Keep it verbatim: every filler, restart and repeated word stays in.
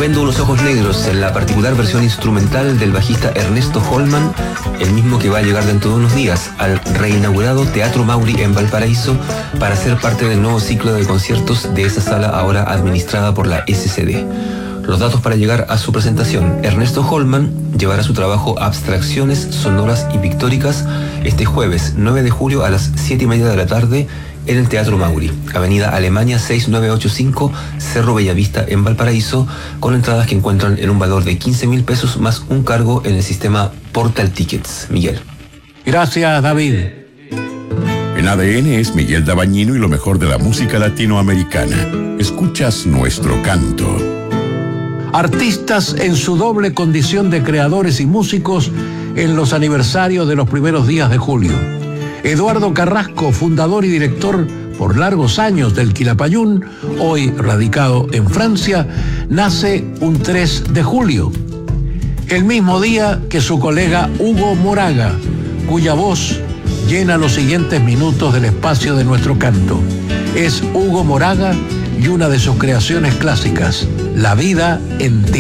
Vendo unos ojos negros, en la particular versión instrumental del bajista Ernesto Holman, el mismo que va a llegar dentro de unos días al reinaugurado Teatro Mauri en Valparaíso para ser parte del nuevo ciclo de conciertos de esa sala ahora administrada por la S C D. Los datos para llegar a su presentación: Ernesto Holman llevará su trabajo Abstracciones Sonoras y Pictóricas este jueves nueve de julio a las siete y media de la tarde en el Teatro Mauri, Avenida Alemania seis nueve ocho cinco, Cerro Bellavista en Valparaíso, con entradas que encuentran en un valor de quince mil pesos más un cargo en el sistema Portal Tickets. Miguel. Gracias, David. En A D N es Miguel Dabañino y lo mejor de la música latinoamericana. Escuchas Nuestro Canto. Artistas en su doble condición de creadores y músicos en los aniversarios de los primeros días de julio. Eduardo Carrasco, fundador y director por largos años del Quilapayún, hoy radicado en Francia, nace un tres de julio, el mismo día que su colega Hugo Moraga, cuya voz llena los siguientes minutos del espacio de Nuestro Canto. Es Hugo Moraga y una de sus creaciones clásicas, La vida en ti.